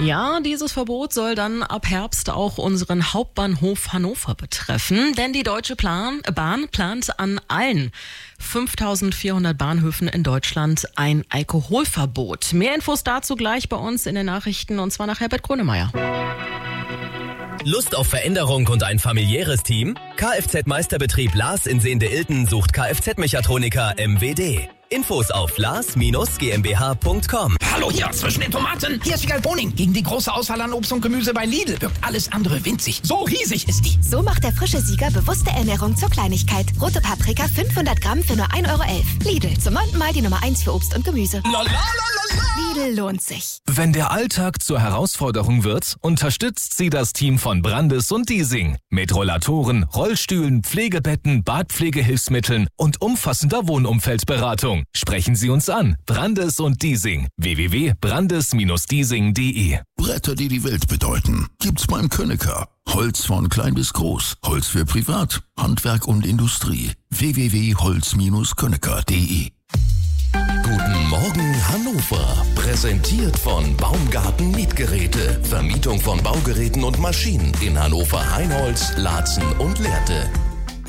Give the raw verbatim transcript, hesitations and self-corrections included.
Ja, dieses Verbot soll dann ab Herbst auch unseren Hauptbahnhof Hannover betreffen, denn die Deutsche Plan- Bahn plant an allen fünftausendvierhundert Bahnhöfen in Deutschland ein Alkoholverbot. Mehr Infos dazu gleich bei uns in den Nachrichten, und zwar nach Herbert Grönemeyer. Lust auf Veränderung und ein familiäres Team? Kfz-Meisterbetrieb Lars in Sehnde-Ilten sucht Kfz-Mechatroniker M W D. Infos auf lars Bindestrich g m b h punkt com. Hallo, hier zwischen den Tomaten. Hier ist Wiegald Boning. Gegen die große Auswahl an Obst und Gemüse bei Lidl wirkt alles andere winzig. So riesig ist die. So macht der frische Sieger bewusste Ernährung zur Kleinigkeit. Rote Paprika fünfhundert Gramm für nur ein Euro elf. Lidl, zum neunten Mal die Nummer eins für Obst und Gemüse. La, la, la, la, la. Lidl lohnt sich. Wenn der Alltag zur Herausforderung wird, unterstützt sie das Team von Brandes und Diesing. Mit Rollatoren, Rollstühlen, Pflegebetten, Badpflegehilfsmitteln und umfassender Wohnumfeldberatung. Sprechen Sie uns an. Brandes und Diesing. w w w punkt brandes Bindestrich diesing punkt de. Bretter, die die Welt bedeuten, gibt's beim Könecker. Holz von klein bis groß. Holz für Privat, Handwerk und Industrie. w w w punkt holz Bindestrich könecker punkt de. Guten Morgen Hannover. Präsentiert von Baumgarten Mietgeräte. Vermietung von Baugeräten und Maschinen in Hannover, Heinholz, Laatzen und Lehrte.